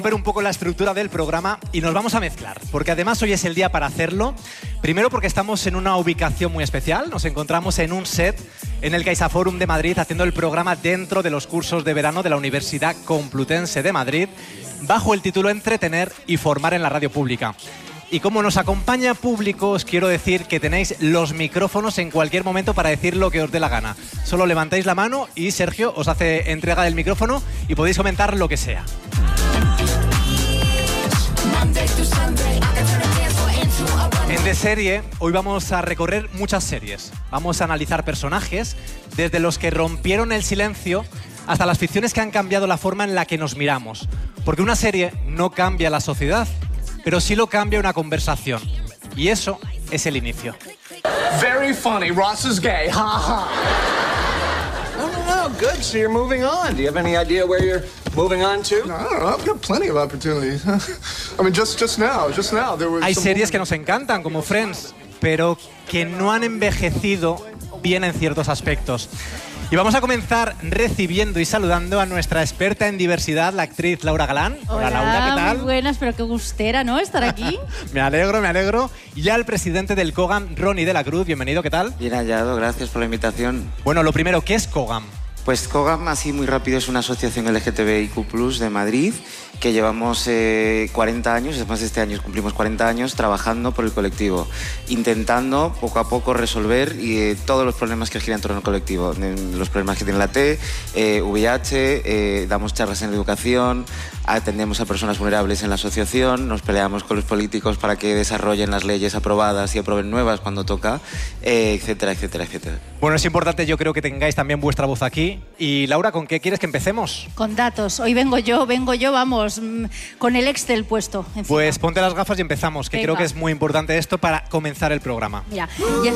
Ver un poco la estructura del programa y nos vamos a mezclar, porque además hoy es el día para hacerlo. Primero porque estamos en una ubicación muy especial, nos encontramos en un set en el CaixaForum de Madrid haciendo el programa dentro de los cursos de verano de la Universidad Complutense de Madrid bajo el título Entretener y formar en la radio pública. Y como nos acompaña público, os quiero decir que tenéis los micrófonos en cualquier momento para decir lo que os dé la gana. Solo levantáis la mano y Sergio os hace entrega del micrófono y podéis comentar lo que sea. En De Serie, hoy vamos a recorrer muchas series. Vamos a analizar personajes, desde los que rompieron el silencio hasta las ficciones que han cambiado la forma en la que nos miramos. Porque una serie no cambia la sociedad, pero sí lo cambia una conversación. Y eso es el inicio. Very funny. Ross is gay. Ha ha. No, good. So you're moving on. Do you have any idea where you're moving on to? No, I don't know. I've got plenty of opportunities. I mean, just now there was. Hay series que nos encantan, como Friends, pero que no han envejecido bien en ciertos aspectos. Y vamos a comenzar recibiendo y saludando a nuestra experta en diversidad, la actriz Laura Galán. Hola, Laura, ¿qué tal? Muy buenas, pero qué gustera, ¿no? Estar aquí. Me alegro. Y al presidente del COGAM, Ronnie de la Cruz, bienvenido, ¿qué tal? Bien hallado, gracias por la invitación. Bueno, lo primero, ¿qué es COGAM? Pues COGAM, así muy rápido, es una asociación LGTBIQ+ de Madrid que llevamos 40 años, además este año cumplimos 40 años trabajando por el colectivo, intentando poco a poco resolver todos los problemas que giran en torno al colectivo, los problemas que tiene la T, VIH, damos charlas en educación, atendemos a personas vulnerables en la asociación, nos peleamos con los políticos para que desarrollen las leyes aprobadas y aprueben nuevas cuando toca, etcétera, etcétera, etcétera. Bueno, es importante, yo creo que tengáis también vuestra voz aquí. Y Laura, ¿con qué quieres que empecemos? Con datos. Hoy vengo yo, vamos, con el Excel puesto encima. Pues ponte las gafas y empezamos, que creo que es muy importante esto para comenzar el programa. Mira, ya...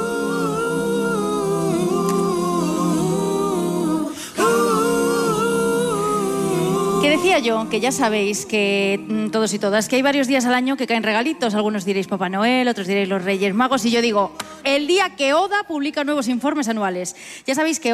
Que decía yo, que ya sabéis que todos y todas, que hay varios días al año que caen regalitos. Algunos diréis Papá Noel, otros diréis los Reyes Magos. Y yo digo, el día que ODA publica nuevos informes anuales. Ya sabéis que